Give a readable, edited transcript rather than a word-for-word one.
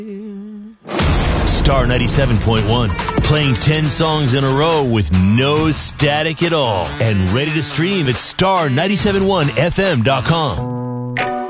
Star 97.1, playing 10 songs in a row with no static at all. And ready to stream at star971fm.com.